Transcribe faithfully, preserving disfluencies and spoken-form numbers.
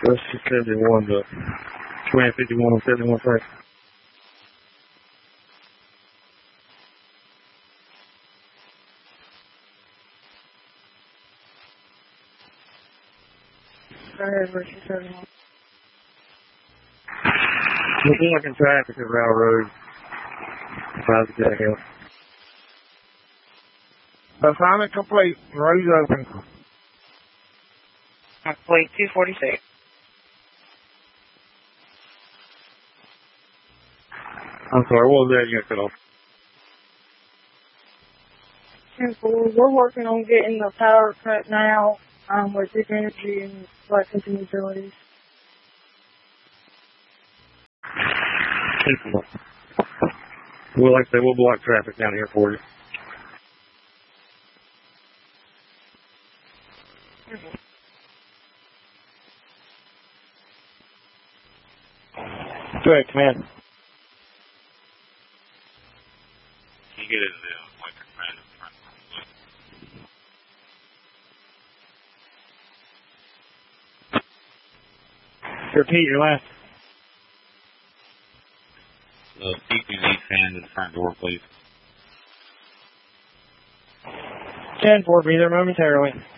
That's seventy-one to twenty fifty-one on seventy-one track. Go ahead, versus seventy-one. Looking like in traffic at Railroad. Five to Jack Hill. Assignment complete. Road's open. Complete two forty-six. I'm sorry, what was that you cut off? ten four, we're working on getting the power cut now um, with Duke Energy and Lexington Utilities. ten four. Well, like I say, we'll block traffic down here for you. Go ahead, command. Can you get it in the electric fan in front? Repeat your last. The P P V fan in the front door, please. ten four, be there momentarily.